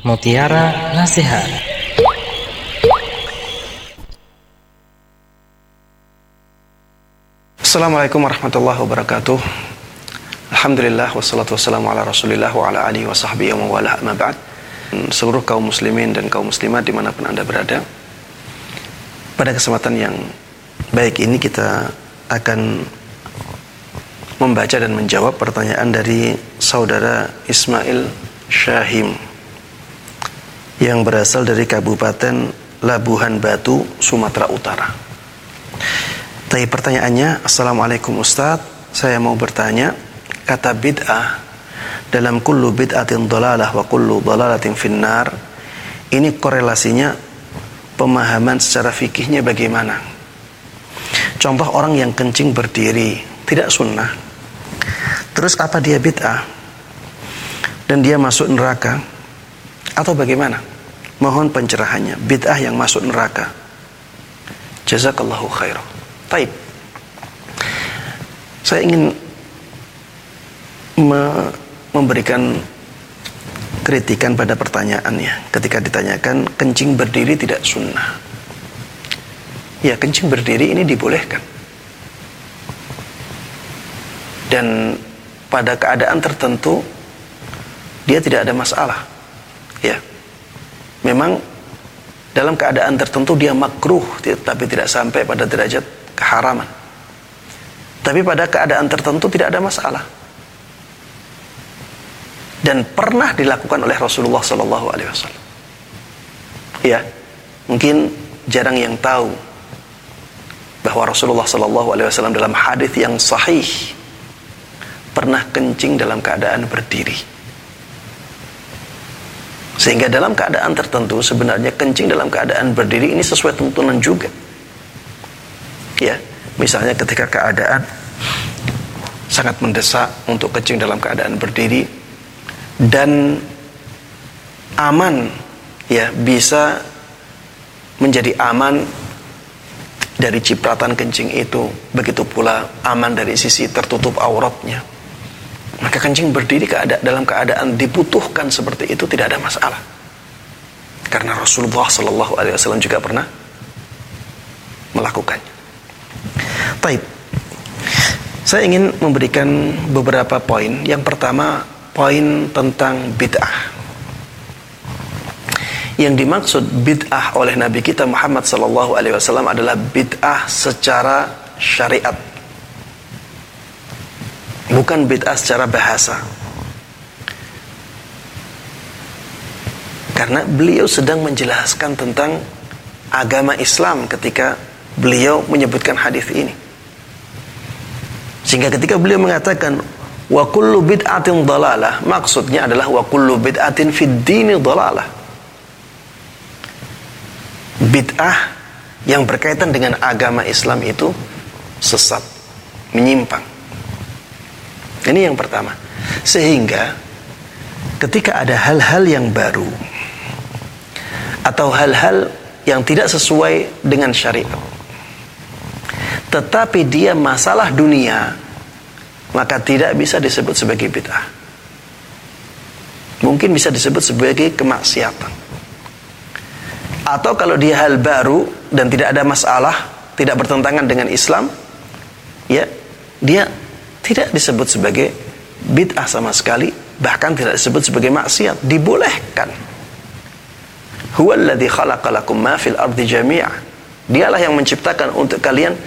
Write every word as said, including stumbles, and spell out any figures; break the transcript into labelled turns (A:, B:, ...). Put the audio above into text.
A: Mutiara Nasihat.
B: Assalamualaikum warahmatullahi wabarakatuh. Alhamdulillah wassalatu wassalamu ala rasulillah wa ala alihi wa sahbihi wa wala amma ba'd. Seluruh kaum muslimin dan kaum muslimat dimanapun anda berada, pada kesempatan yang baik ini kita akan membaca dan menjawab pertanyaan dari saudara Ismail Syahim yang berasal dari Kabupaten Labuhan Batu, Sumatera Utara. Tapi pertanyaannya, Assalamualaikum Ustaz, saya mau bertanya, kata bid'ah dalam kullu bid'atin dhalalah wa kullu dhalalatin finnar, ini korelasinya pemahaman secara fikihnya bagaimana? Contoh orang yang kencing berdiri, tidak sunnah, terus apa dia bid'ah dan dia masuk neraka atau bagaimana? Mohon pencerahannya. Bid'ah yang masuk neraka. Jazakallahu khairan. Baik, saya ingin me- memberikan kritikan pada pertanyaannya ketika ditanyakan kencing berdiri tidak sunnah. Ya, kencing berdiri ini dibolehkan, dan pada keadaan tertentu dia tidak ada masalah. Ya, memang dalam keadaan tertentu dia makruh, tapi tidak sampai pada derajat keharaman. Tapi pada keadaan tertentu tidak ada masalah, dan pernah dilakukan oleh Rasulullah Sallallahu Alaihi Wasallam. Ya, mungkin jarang yang tahu bahwa Rasulullah Sallallahu Alaihi Wasallam dalam hadis yang sahih pernah kencing dalam keadaan berdiri. Sehingga dalam keadaan tertentu sebenarnya kencing dalam keadaan berdiri ini sesuai tuntunan juga. Ya, misalnya ketika keadaan sangat mendesak untuk kencing dalam keadaan berdiri dan aman, ya, bisa menjadi aman dari cipratan kencing itu, begitu pula aman dari sisi tertutup auratnya, maka kencing berdiri keada- dalam keadaan dibutuhkan seperti itu tidak ada masalah, karena Rasulullah Sallallahu Alaihi Wasallam juga pernah melakukannya. Baik, saya ingin memberikan beberapa poin. Yang pertama, poin tentang bid'ah. Yang dimaksud bid'ah oleh Nabi kita Muhammad Sallallahu Alaihi Wasallam adalah bid'ah secara syariat, bukan bid'ah secara bahasa. Karena beliau sedang menjelaskan tentang agama Islam ketika beliau menyebutkan hadis ini. Sehingga ketika beliau mengatakan wa kullu bid'atin dhalalah, maksudnya adalah wa kullu bid'atin fid dini dhalalah. Bid'ah yang berkaitan dengan agama Islam itu sesat, menyimpang. Ini yang pertama. Sehingga ketika ada hal-hal yang baru atau hal-hal yang tidak sesuai dengan syariat, tetapi dia masalah dunia, maka tidak bisa disebut sebagai bid'ah. Mungkin bisa disebut sebagai kemaksiatan. Atau kalau dia hal baru dan tidak ada masalah, tidak bertentangan dengan Islam, ya, dia tidak disebut sebagai bid'ah sama sekali, bahkan tidak disebut sebagai maksiat, dibolehkan. Huwallazi khalaqa lakum ma fil ardi jami'a. Dialah yang menciptakan untuk kalian